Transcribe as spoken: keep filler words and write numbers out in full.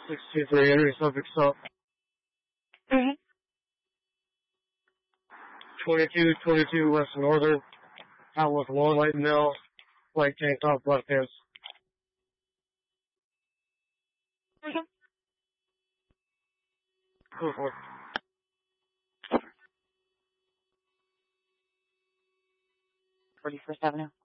six two three, Henry, subject stop. Mm-hmm. twenty-two twenty-two West Northern, Outlook Long Light Mill, white tank top, black pants. Mm-hmm. Go for it. forty-first Avenue.